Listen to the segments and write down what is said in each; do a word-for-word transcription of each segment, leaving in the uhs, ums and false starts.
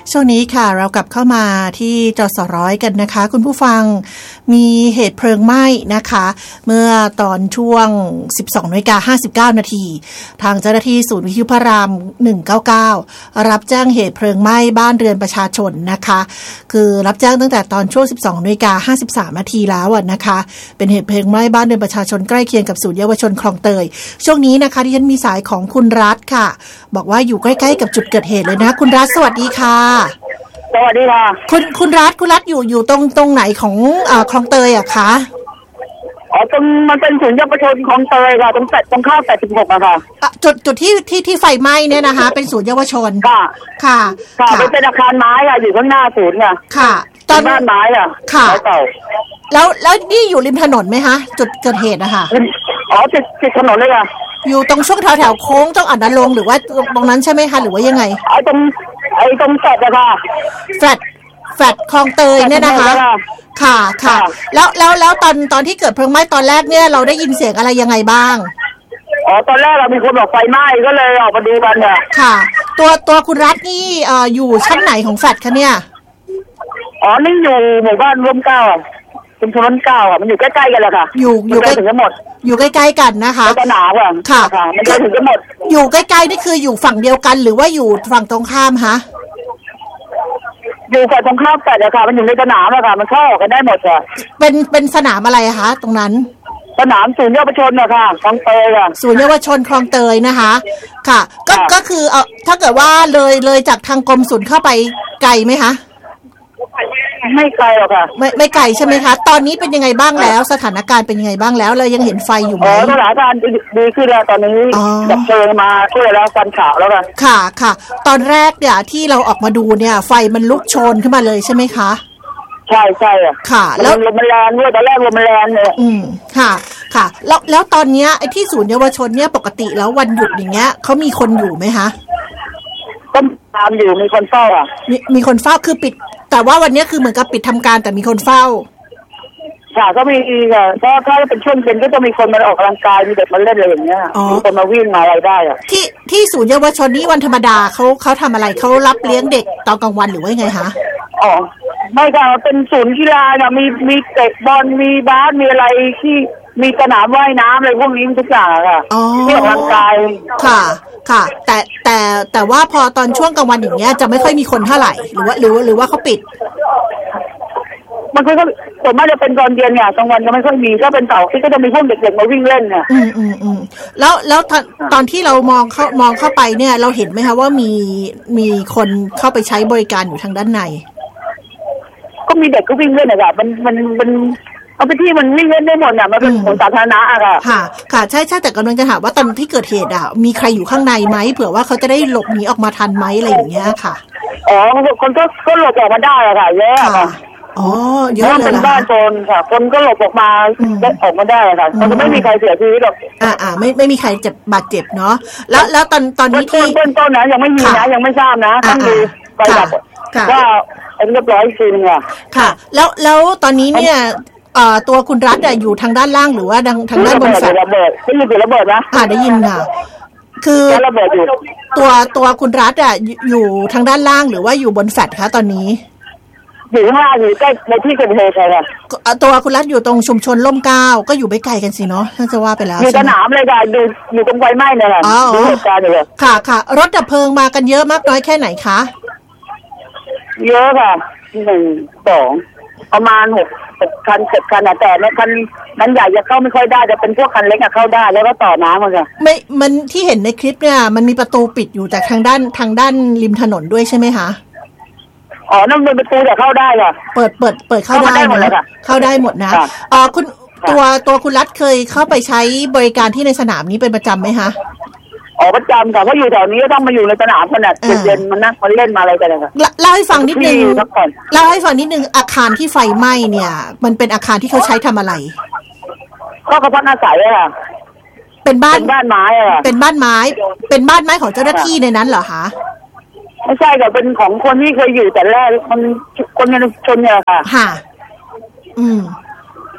ช่วงนี้ค่ะเรากลับเข้ามาที่จสร้อยกันนะคะคุณผู้ฟังมีเหตุเพลิงไหม้นะคะเมื่อตอนช่วง สิบสองนาฬิกาห้าสิบเก้า นาทีทางเจ้าหน้าที่ศูนย์วิทยุพระรามหนึ่งเก้าเก้ารับแจ้งเหตุเพลิงไหม้บ้านเรือนประชาชนนะคะคือรับแจ้งตั้งแต่ตอนช่วง สิบสองนาฬิกาห้าสิบสาม นาทีแล้วนะคะเป็นเหตุเพลิงไหม้บ้านเรือนประชาชนใกล้เคียงกับศูนย์เยาวชนคลองเตยช่วงนี้นะคะที่ฉันมีสายของคุณรัฐค่ะบอกว่าอยู่ใกล้ๆกับจุดเกิดเหตุเลยนะคุณรัฐสวัสดีค่ะสวัสดีค่ะคุณคุณรัฐคุณรัฐอยู่อยู่ตรงตรงไหนของอ่าคลองเตยอะคะอ๋อตรงมันเป็นศูนย์เยาวชนคลองเตยค่ะตรงแปดตรงข้าวแปดสิบหกอะค่ะจุดจุดที่ที่ที่ไฟไหม้เนี่ยนะคะเป็นศูนย์เยาวชนค่ะค่ะค่ะเป็นอาคารไม้ค่ะอยู่ข้างหน้าศูนย์ค่ะค่ะตอนบ้านไม้อะค่ะแล้วแล้วนี่อยู่ริมถนนไหมคะจุดเกิดเหตุอะค่ะอ๋อติดติดถนนเลยค่ะอยู่ตรงช่วงแถวแถวโค้งต้องอัดนรงหรือว่าตรงนั้นใช่ไหมคะหรือว่ายังไงไอ้ตรงไอ้ตรงแฟลตอะค่ะแฟลตแฟลตคลองเตยเนี่ยนะคะค่ะค่ะแล้วแล้วแล้วตอนตอนที่เกิดเพลิงไหม้ตอนแรกเนี่ยเราได้ยินเสียงอะไรยังไงบ้างอ๋อตอนแรกเรามีคนบอกไฟไหม้ก็เลยออกมาดูกันเนี่ยค่ะตัวตัวคุณรัฐนี่เอ่ออยู่ชั้นไหนของแฟลตคะเนี่ยอ๋อนี่อยู่หมู่บ้านร่วมเก้าชุมชนร่วมเก้าอ่ะมันอยู่ใกล้ๆกันแหละค่ะอยู่อยู่ใกล้ถึงจะหมดอยู่ใกล้ๆกันนะคะสนามอ่ะค่ะมันจะถึงจะหมดอยู่ใกล้ๆนี่คืออยู่ฝั่งเดียวกันหรือว่าอยู่ฝั่งตรงข้ามคะอยู่ฝั่งตรงข้ามแต่ละค่ะมันอยู่ในสนามอะค่ะมันเข้าออกกันได้หมดค่ะเป็นเป็นสนามอะไรคะตรงนั้นสนามศูนย์เยาวชนอะค่ะคลองเตยค่ะศูนย์เยาวชนคลองเตยนะคะค่ะก็ก็คือเออถ้าเกิดว่าเลยเลยจากทางกรมศุลเข้าไปไกลไหมคะไม่ไกลหรอกค่ะไม่ไม่ไกลใช่ไหมคะตอนนี้เป็นยังไงบ้างแล้วสถานการณ์เป็นยังไงบ้างแล้วเรายังเห็นไฟอยู่ไหมอ๋อสถานการณ์ดีขึ้นแล้วตอนนี้ดับเพลิงมาช่วยแล้วฟันขาวแล้วค่ะค่ะค่ะตอนแรกเนี่ยที่เราออกมาดูเนี่ยไฟมันลุกโชนขึ้นมาเลยใช่ไหมคะใช่ใช่อ่ะค่ะแล้วลมมันแรงด้วยตอนแรกลมมันแรงเลยอืมค่ะค่ะแล้วแล้วตอนเนี้ยไอ้ที่ศูนย์เยาวชนเนี่ยปกติแล้ววันหยุดอย่างเงี้ยเขามีคนอยู่ไหมคะก็ตามอยู่มีคนเฝ้าอ่ะมีมีคนเฝ้าคือปิดแต่ว่าวันนี้คือเหมือนกับปิดทำการแต่มีคนเฝ้าค่ะก็มีค่ะเพราะถ้าเป็นช่วงเย็นก็จะมีคนมาออกกำลังกายมีเด็กมาเล่นอะไรอย่างเงี้ยมีคนมาวิ่งมาอะไรได้อ่ะที่ที่ศูนย์เยาวชนนี้วันธรรมดาเขาเขาทำอะไรเขารับเลี้ยงเด็กตอนกลางวันหรือว่าไงคะอ๋อไม่ค่ะเป็นศูนย์กีฬาเนี่ยมีมีเตะบอลมีบาสมีอะไรที่มีสนามว่ายน้ำอะไรพวกนี้ทุกอย่างค่ะที่ออกกำลังกายค่ะค่ะแต่แต่แต่ว่าพอตอนช่วงกลางวันอย่างเงี้ยจะไม่ค่อยมีคนเท่าไหร่หรือว่าหรือหรือว่าเขาปิดมันก็ส่วนมากจะเป็นตอนเย็นเนี่ยกลางวันก็ไม่ค่อยมีก็เป็นเสาร์ที่ก็จะมีพวกเด็กๆมาวิ่งเล่นเนี่ยอืมอืมอืมแล้วแล้วตอนที่เรามองเข้ามองเข้าไปเนี่ยเราเห็นไหมคะว่ามีมีคนเข้าไปใช้บริการอยู่ทางด้านในก็มีเด็กก็วิ่งเล่นอะค่ะมันมันมันเอาไปที่มันวิ่งเล่นได้หมดเนี่ยมันเป็นของสาธารณะอะค่ะค่ะค่ะใช่ใช่แต่กำลังจะถามว่าตอนที่เกิดเหตุอะมีใครอยู่ข้างในไหมเผื่อว่าเขาจะได้หลบหนีออกมาทันไหมอะไรอย่างเงี้ยค่ะอ๋อคนก็ก็หลบออกมาได้อะค่ะเยอะค่ะอ๋อเยอะเลยเป็นบ้านโซนค่ะคนก็หลบออกมาได้ออกมาได้ค่ะมันจะไม่มีใครเสียชีวิตหรอกอ่าอ่าไม่ไม่มีใครเจ็บบาดเจ็บเนาะแล้วแล้วตอนตอนนี้ที่เบื้องต้นนะยังไม่มีนะยังไม่ทราบนะต้องดูไปแบบว่าเรียบร้อยจริงค่ะค่ะแล้วแล้วตอนนี้เนี่ยเอ่อตัวคุณรัฐอะอยู่ทางด้านล่างหรือว่าทางทางด้านบนฝั่งระเบิดได้ยินเสียงระเบิดนะอ่าได้ยินค่ะคือตัวตัวคุณรัฐอะอยู่ทางด้านล่างหรือว่าอยู่บนแฟลตคะตอนนี้อยู่ข้างล่างอยู่ใกล้ในที่เกิดเหตุค่ะตัวคุณรัฐอยู่ตรงชุมชนร่มเกล้าก็อยู่ไม่ไกลกันสิเนาะถ้าจะว่าไปแล้วอยู่สนามเลยค่ะดูอยู่ตรงไฟไหม้เนี่ยแหละดูเหตุการณ์เลยค่ะค่ะรถดับเพลิงมากันเยอะมากน้อยแค่ไหนคะเยอะค่ะหนึ่งสองประมาณหกคันเจ็ดคันแต่ในคันนั้นใหญ่จะเข้าไม่ค่อยได้จะเป็นพวกคันเล็กเข้าได้แล้วก็ต่อน้ำมันค่ะไม่มันที่เห็นในคลิปเนี่ยมันมีประตูปิดอยู่จากทางด้านทางด้านริมถนนด้วยใช่ไหมคะอ๋อนั่นเป็นประตูแต่เข้าได้ค่ะเปิดเปิดเปิดเข้าได้หมดเลยค่ะเข้าได้หมดนะอ๋อคุณตัวตัวคุณรัฐเคยเข้าไปใช้บริการที่ในสนามนี้เป็นประจำไหมคะอ๋อประจำค่ะเพราะอยู่แถวนี้ก็ต้องมาอยู่ในสนามขนาดเย็นมันนั่งมาเล่นมาอะไรกันเลยค่ะเล่าให้ฟังนิดนึงเล่าให้ฟังนิดนึงอาคารที่ไฟไหม้เนี่ยมันเป็นอาคารที่เขาใช้ทำอะไรก็กระพักอาศัยอะเป็นบ้านเป็นบ้านไม้อะเป็นบ้านไม้เป็นบ้านไม้ของเจ้าหน้าที่ในนั้นเหรอคะไม่ใช่ค่ะเป็นของคนที่เคยอยู่แต่แรกมันคนในชุมชนเนี่ยค่ะค่ะอืม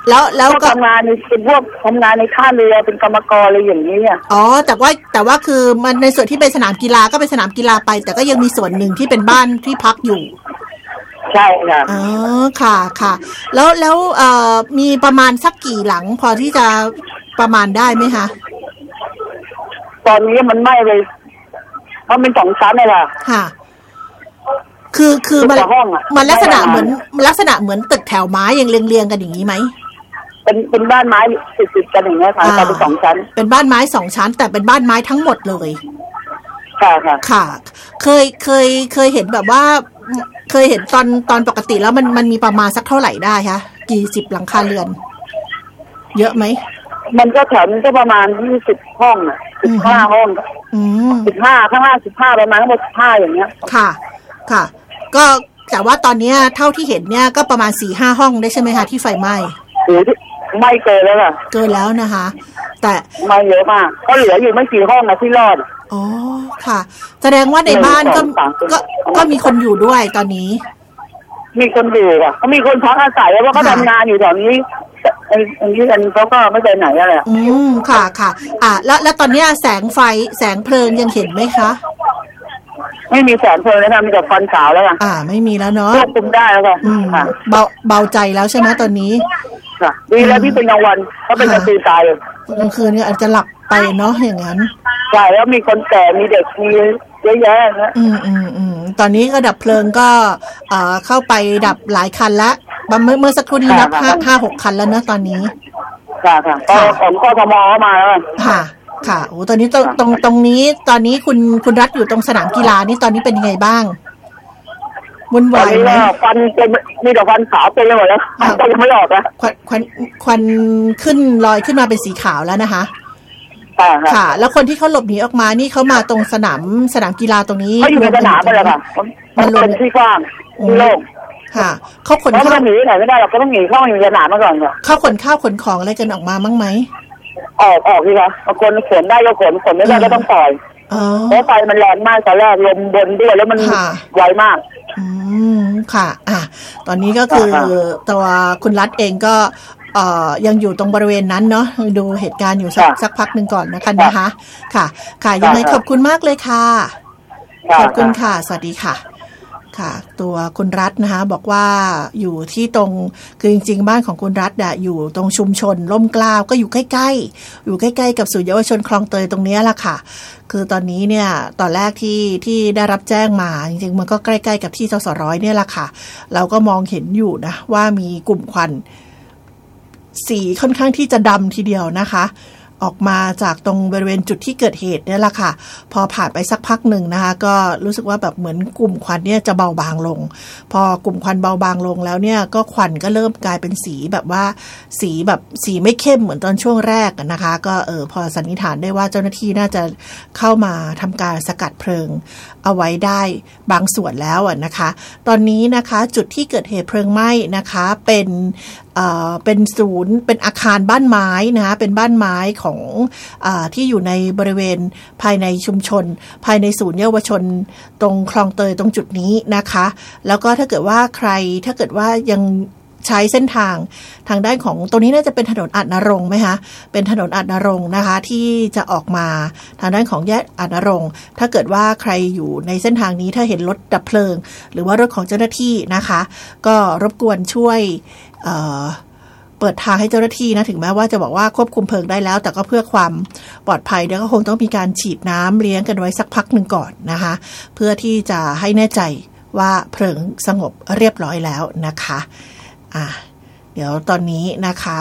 แล้วแล้วก็ทำงานในเป็นพวกทำงานในท่าเรือเป็นกรรมกรอะไรอย่างนี้อ่ะอ๋อแต่ว่าแต่ว่าคือมันในส่วนที่เป็นสนามกีฬาก็เป็นสนามกีฬาไปแต่ก็ยังมีส่วนหนึ่งที่เป็นบ้านที่พักอยู่ใช่ค่ะอ๋อค่ะค่ะแล้วแล้วเอ่อมีประมาณสักกี่หลังพอที่จะประมาณได้ไหมคะตอนนี้มันไหม้เลยมันเป็นสองชั้นเลยค่ะค่ะคือคือมันมันลักษณะเหมือนลักษณะเหมือนตึกแถวไม้ยังเรียงๆกันอย่างนี้ไหมเป็นเป็นบ้านไม้ติดๆกันอย่างนี้ค่ะแต่เป็นสองชั้นเป็นบ้านไม้สองชั้นแต่เป็นบ้านไม้ทั้งหมดเลยค่ะค่ะค่ะเคยเคยเคยเห็นแบบว่าเคยเห็นตอนตอนปกติแล้วมันมันมีประมาณสักเท่าไหร่ได้คะกี่สิบหลังคาเรือนเยอะไหมมันก็แถวนึงก็ประมาณยี่สิบห้องอ่ะสิบห้าห้องสิบห้าข้างล่างสิบห้าประมาณทั้งหมดสิบห้าอย่างเงี้ยค่ะค่ะก็แต่ว่าตอนนี้เท่าที่เห็นเนี่ยก็ประมาณสี่ห้าห้องได้ใช่ไหมคะที่ไฟไหม้โอ้ไม่เกินแล้วค่ะเกินแล้วนะคะแต่ไม่เยอะมากก็เหลืออยู่ไม่กี่ห้องนะที่รอดอ๋อค่ะแสดงว่าในบ้านก็ก็ก็มีคนอยู่ด้วยตอนนี้มีคนอยู่อ่ะก็มีคนพักอาศัยแล้วว่าเขาทำงานอยู่แถวนี้ไอ้อันนี้อันเขาก็ไม่ไปไหนอะไรอืมค่ะค่ะอ่าแล้วแล้วตอนนี้แสงไฟแสงเพลิงยังเห็นไหมคะไม่มีแสงเพลิงแล้วค่ะมีแต่ควันขาวแล้วค่ะอ่าไม่มีแล้วเนาะควบคุมได้แล้วค่ะเบาเบาใจแล้วใช่ไหมตอนนี้ค่ะดีแล้วที่เป็นกลางวันก็เป็นกลางคืนตายเลยกลางคืนเนี่ยอาจจะหลับไปเนาะอย่างนั้นใช่แล้วมีคนแก่มีเด็กมีเยอะแยะนะอืมอืมอืมตอนนี้ก็ดับเพลิงก็เอ่อเข้าไปดับหลายคันละเมื่อเมื่อสักครู่นี้นับห้าห้าหกคันแล้วเนอะตอนนี้ค่ะค่ะก็ผมก็ทมมาแล้วค่ะค่ะโอ้ตอนนี้ตรงตรงตรงนี้ตอนนี้คุณคุณรัฐอยู่ตรงสนามกีฬานี่ตอนนี้เป็นยังไงบ้างวุ่นวายไหมควันเป็นมีแต่ควันขาวเต็มไปหมดแล้วก็ยังไม่ออกนะควันควันควันขึ้นลอยขึ้นมาเป็นสีขาวแล้วนะคะค่ะค่ะแล้วคนที่เขาหลบหนีออกมานี่เขามาตรงสนามสนามกีฬาตรงนี้เขาอยู่ในสนามไปแล้วค่ะมันเป็นที่กว้างที่โล่งค่ะเขาขนข้าวหนีไหนไม่ได้เราก็ต้องหนีเข้าอยู่ในสนามมาก่อนค่ะเขาขนข้าวขนของอะไรกันออกมาบ้างไหมออกออกสิคะบางคนขนได้ก็ขนขนไม่ได้ก็ต้องปล่อยเพราะไฟมันแรงมากตอนแรกลมบนด้วยแล้วมันไวมากอืมค่ะอ่ะตอนนี้ก็คือตัวคุณรัฐเองก็เอ่อยังอยู่ตรงบริเวณนั้นเนาะดูเหตุการณ์อยู่สักสักพักหนึ่งก่อนนะคะนะคะค่ะค่ะยังไงขอบคุณมากเลยค่ะขอบคุณค่ะสวัสดีค่ะค่ะตัวคุณรัฐนะคะบอกว่าอยู่ที่ตรงคือจริงๆบ้านของคุณรัฐอะอยู่ตรงชุมชนร่มเกล้าก็อยู่ใกล้ๆอยู่ใกล้ๆกับศูนย์เยาวชนคลองเตยตรงนี้แหละค่ะคือตอนนี้เนี่ยตอนแรกที่ที่ได้รับแจ้งมาจริงๆมันก็ใกล้ๆกับที่จสร้อยเนี่ยแหละค่ะเราก็มองเห็นอยู่นะว่ามีกลุ่มควันสีค่อนข้างที่จะดำทีเดียวนะคะออกมาจากตรงบริเวณจุดที่เกิดเหตุเนี่ยแหละค่ะพอผ่านไปสักพักหนึ่งนะคะก็รู้สึกว่าแบบเหมือนกลุ่มควันเนี่ยจะเบาบางลงพอกลุ่มควันเบาบางลงแล้วเนี่ยก็ควันก็เริ่มกลายเป็นสีแบบว่าสีแบบสีไม่เข้มเหมือนตอนช่วงแรกนะคะก็เออพอสันนิษฐานได้ว่าเจ้าหน้าที่น่าจะเข้ามาทำการสกัดเพลิงเอาไว้ได้บางส่วนแล้วนะคะตอนนี้นะคะจุดที่เกิดเหตุเพลิงไหม้นะคะเป็นเอ่อเป็นศูนย์เป็นอาคารบ้านไม้นะคะเป็นบ้านไม้ของอ่าที่อยู่ในบริเวณภายในชุมชนภายในศูนย์เยาวชนตรงคลองเตยตรงจุดนี้นะคะแล้วก็ถ้าเกิดว่าใครถ้าเกิดว่ายังใช้เส้นทางทางด้านของตรงนี้น่าจะเป็นถนนอาจนรงค์ไหมคะเป็นถนนอาจนรงค์นะคะที่จะออกมาทางด้านของแยกอาจนรงค์ถ้าเกิดว่าใครอยู่ในเส้นทางนี้ถ้าเห็นรถดับเพลิงหรือว่ารถของเจ้าหน้าที่นะคะก็รบกวนช่วยเอ่อเปิดทางให้เจ้าหน้าที่นะถึงแม้ว่าจะบอกว่าควบคุมเพลิงได้แล้วแต่ก็เพื่อความปลอดภัยเดี๋ยวก็คงต้องมีการฉีดน้ำเลี้ยงกันไว้สักพักหนึ่งก่อนนะคะเพื่อที่จะให้แน่ใจว่าเพลิงสงบเรียบร้อยแล้วนะคะอ่ะเดี๋ยวตอนนี้นะคะ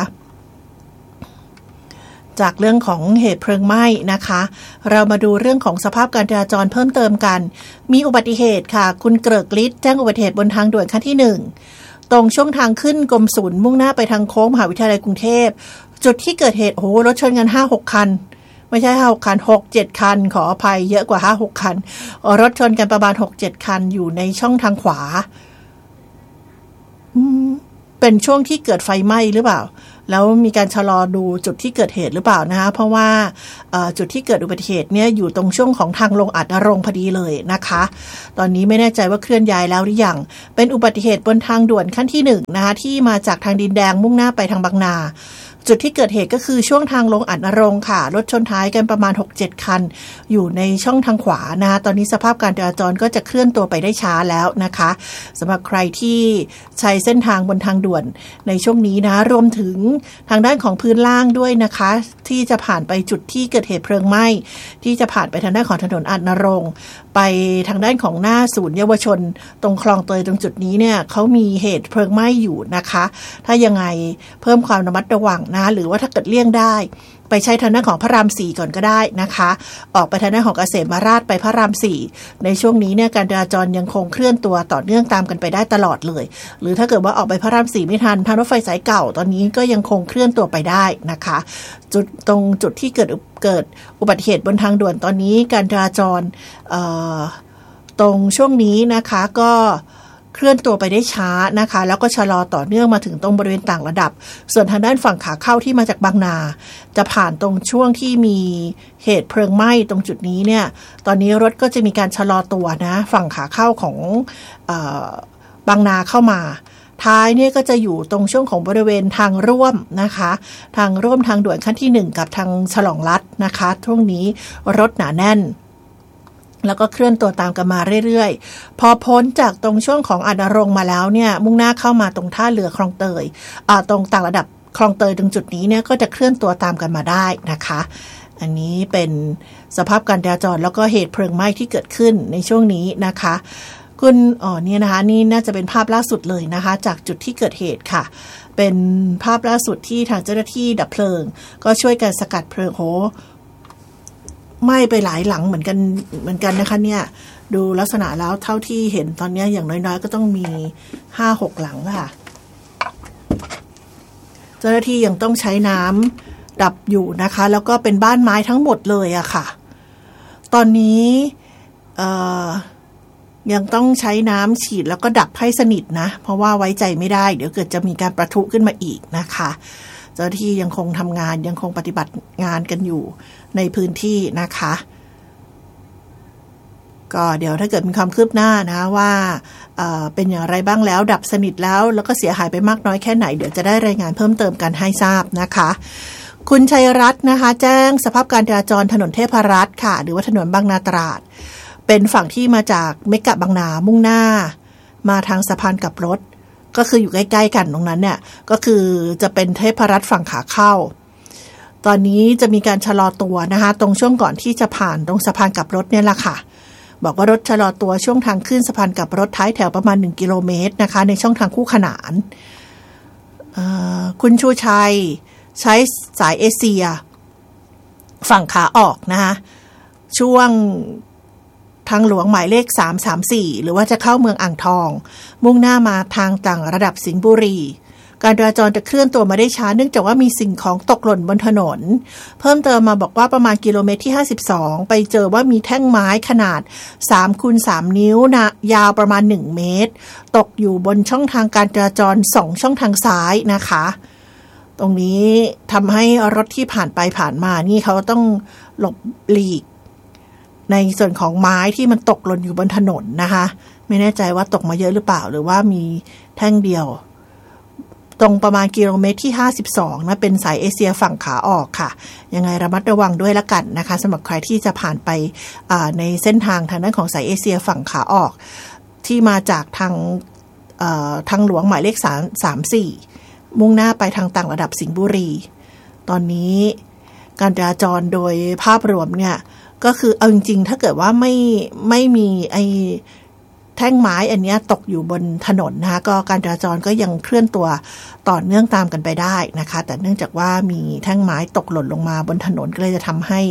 จากเรื่องของเหตุเพลิงไหม้นะคะเรามาดูเรื่องของสภาพการจราจรเพิ่มเติมกันมีอุบัติเหตุค่ะคุณเกริกฤทธิ์แจ้งอุบัติเหตุบนทางด่วนขั้นที่หนึ่งตรงช่วงทางขึ้นกรมศูนย์มุ่งหน้าไปทางโค้งมหาวิทยาลัยกรุงเทพจุดที่เกิดเหตุโอ้โหรถชนกัน ห้าหก คันไม่ใช่ห้าหกคัน หกเจ็ด คันขออภัยเยอะกว่า ห้าหก คันรถชนกันประมาณ หกเจ็ด คันอยู่ในช่องทางขวาอืมเป็นช่วงที่เกิดไฟไหม้หรือเปล่าแล้วมีการชะลอดูจุดที่เกิดเหตุหรือเปล่านะคะเพราะว่าจุดที่เกิดอุบัติเหตุเนี่ยอยู่ตรงช่วงของทางลงอาจนรงค์พอดีเลยนะคะตอนนี้ไม่แน่ใจว่าเคลื่อนย้ายแล้วหรือยังเป็นอุบัติเหตุบนทางด่วนขั้นที่หนึ่งนะคะที่มาจากทางดินแดงมุ่งหน้าไปทางบางนาจุดที่เกิดเหตุก็คือช่วงทางลงอาจนรงค์ค่ะรถชนท้ายกันประมาณ หกเจ็ด คันอยู่ในช่องทางขวานะคะตอนนี้สภาพการจราจรก็จะเคลื่อนตัวไปได้ช้าแล้วนะคะสำหรับใครที่ใช้เส้นทางบนทางด่วนในช่วงนี้นะรวมถึงทางด้านของพื้นล่างด้วยนะคะที่จะผ่านไปจุดที่เกิดเหตุเพลิงไหม้ที่จะผ่านไปทางด้านของถนนอาจนรงค์ไปทางด้านของหน้าศูนย์เยาวชนตรงคลองเตยตรงจุดนี้เนี่ยเขามีเหตุเพลิงไหม้อยู่นะคะถ้ายังไงเพิ่มความระมัดระวังนะหรือว่าถ้าเกิดเลี่ยงได้ไปใช้ทางด้านของพระรามสี่ก่อนก็ได้นะคะออกไปทางด้านของเกษมราชไปพระรามสี่ในช่วงนี้เนี่ยการจราจรยังคงเคลื่อนตัวต่อเนื่องตามกันไปได้ตลอดเลยหรือถ้าเกิดว่าออกไปพระรามสี่ไม่ทันทางรถไฟสายเก่าตอนนี้ก็ยังคงเคลื่อนตัวไปได้นะคะจุดตรงจุดที่เกิดเกิดอุบัติเหตุบนทางด่วนตอนนี้การจราจรตรงช่วงนี้นะคะก็เคลื่อนตัวไปได้ช้านะคะแล้วก็ชะลอต่อเนื่องมาถึงตรงบริเวณต่างระดับส่วนทางด้านฝั่งขาเข้าที่มาจากบางนาจะผ่านตรงช่วงที่มีเหตุเพลิงไหม้ตรงจุดนี้เนี่ยตอนนี้รถก็จะมีการชะลอตัวนะฝั่งขาเข้าของเอ่อบางนาเข้ามาท้ายเนี่ยก็จะอยู่ตรงช่วงของบริเวณทางร่วมนะคะทางร่วมทางด่วนขั้นที่หนึ่งกับทางฉลองรัฐนะคะช่วงนี้รถหนาแน่นแล้วก็เคลื่อนตัวตามกันมาเรื่อยๆพอพ้นจากตรงช่วงของอาจนรงค์มาแล้วเนี่ยมุ่งหน้าเข้ามาตรงท่าเรือคลองเตยอ่าตรงต่างระดับคลองเตยตรงจุดนี้เนี่ยก็จะเคลื่อนตัวตามกันมาได้นะคะอันนี้เป็นสภาพการจราจรแล้วก็เหตุเพลิงไหม้ที่เกิดขึ้นในช่วงนี้นะคะคุณอ๋อเนี่ยนะคะนี่น่าจะเป็นภาพล่าสุดเลยนะคะจากจุดที่เกิดเหตุค่ะเป็นภาพล่าสุดที่ทางเจ้าหน้าที่ดับเพลิงก็ช่วยกันสกัดเพลิงโหไหม้ไปหลายหลังเหมือนกันเหมือนกันนะคะเนี่ยดูลักษณะแล้วเท่าที่เห็นตอนนี้อย่างน้อยๆก็ต้องมี ห้าหก หลังค่ะเจ้าหน้าที่ยังต้องใช้น้ำดับอยู่นะคะแล้วก็เป็นบ้านไม้ทั้งหมดเลยอะค่ะตอนนี้เอ่อยังต้องใช้น้ำฉีดแล้วก็ดับให้สนิทนะเพราะว่าไว้ใจไม่ได้เดี๋ยวเกิดจะมีการประทุขึ้นมาอีกนะคะเจ้าหน้าที่ยังคงทำงานยังคงปฏิบัติงานกันอยู่ในพื้นที่นะคะก็เดี๋ยวถ้าเกิดมีความคืบหน้านะว่า เอ่อ เป็นอย่างไรบ้างแล้วดับสนิทแล้วแล้วก็เสียหายไปมากน้อยแค่ไหนเดี๋ยวจะได้รายงานเพิ่มเติมกันให้ทราบนะคะคุณชัยรัตน์นะคะแจ้งสภาพการจราจรถนนเทพรัตน์ค่ะหรือว่าถนนบางนาตราดเป็นฝั่งที่มาจากเมกะบางนามุ่งหน้ามาทางสะพานกลับรถก็คืออยู่ใกล้ๆกันตรงนั้นเนี่ยก็คือจะเป็นเทพรัตน์ฝั่งขาเข้าตอนนี้จะมีการชะลอตัวนะคะตรงช่วงก่อนที่จะผ่านตรงสะพานกลับรถเนี่ยแหละค่ะบอกว่ารถชะลอตัวช่วงทางขึ้นสะพานกลับรถท้ายแถวประมาณหนึ่งกิโลเมตรนะคะในช่องทางคู่ขนานคุณชูชัยใช้สายเอเชียฝั่งขาออกนะคะช่วงทางหลวงหมายเลขสามสามสี่หรือว่าจะเข้าเมืองอ่างทองมุ่งหน้ามาทางต่างระดับสิงห์บุรีการจราจรจะเคลื่อนตัวมาได้ช้าเนื่องจากว่ามีสิ่งของตกหล่นบนถนนเพิ่มเติมมาบอกว่าประมาณกิโลเมตรที่ห้าสิบสองไปเจอว่ามีแท่งไม้ขนาดสามคูณสามนิ้วนะยาวประมาณหนึ่งเมตรตกอยู่บนช่องทางการจราจรสองช่องทางซ้ายนะคะตรงนี้ทำให้รถที่ผ่านไปผ่านมานี่เขาต้องหลบหลีกในส่วนของไม้ที่มันตกหล่นอยู่บนถนนนะคะไม่แน่ใจว่าตกมาเยอะหรือเปล่าหรือว่ามีแท่งเดียวตรงประมาณกิโลเมตรที่ห้าสิบสองนะเป็นสายเอเชียฝั่งขาออกค่ะยังไงระมัดระวังด้วยละกันนะคะสำหรับใครที่จะผ่านไปในเส้นทางทางด้านของสายเอเชียฝั่งขาออกที่มาจากทางทางหลวงหมายเลขสามสามสี่มุ่งหน้าไปทางต่างระดับสิงห์บุรีตอนนี้การจราจรโดยภาพรวมเนี่ยก็คือเอาจริงๆถ้าเกิดว่าไม่ไม่มีไอแท่งไม้อันนี้ตกอยู่บนถนนนะคะก็การจราจรก็ยังเคลื่อนตัวต่อเนื่องตามกันไปได้นะคะแต่เนื่องจากว่ามีแท่งไม้ตกหล่นลงมาบนถนนก็เลยจะทำให้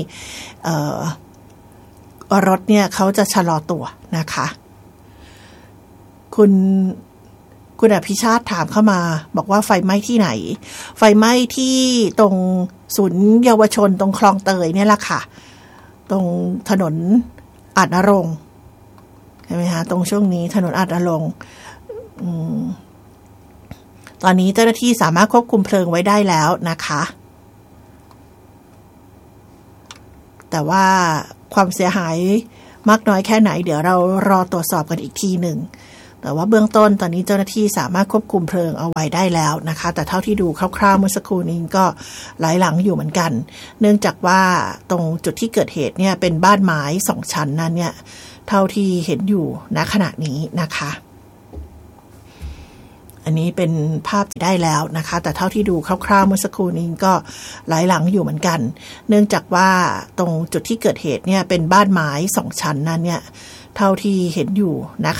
รถเนี่ยเขาจะชะลอตัวนะคะคุณคุณอภิชาติถามเข้ามาบอกว่าไฟไหม้ที่ไหนไฟไหม้ที่ตรงศูนย์เยาวชนตรงคลองเตยเนี่ยแหละค่ะตรงถนนอาจนรงค์ใช่ไหมคะตรงช่วงนี้ถนนอาจนรงค์ตอนนี้เจ้าหน้าที่สามารถควบคุมเพลิงไว้ได้แล้วนะคะแต่ว่าความเสียหายมากน้อยแค่ไหนเดี๋ยวเรารอตรวจสอบกันอีกทีหนึ่งแต่ว่าเบื้องต้นตอนนี้เจ้าหน้าที่สามารถควบคุมเพลิงเอาไว้ได้แล้วนะคะแต่เท่าที่ดูคร่าวๆเมื่อสักครู่นี้ก็หลายหลังอยู่เหมือนกันเนื่องจากว่าตรงจุดที่เกิดเหตุเนี่ยเป็นบ้านไม้สองชั้นนั้นเนี่ยเท่าที่เห็นอยู่ณขณะนี้นะคะอันนี้เป็นภาพได้แล้วนะคะแต่เท่าที่ดูคร่าวๆเมื่อสักครู่นี้ก็หลายหลังอยู่เหมือนกันเนื่องจากว่าตรงจุดที่เกิดเหตุเนี่ยเป็นบ้านไม้สองชั้นนั้นเนี่ยเท่าที่เห็นอยู่ณ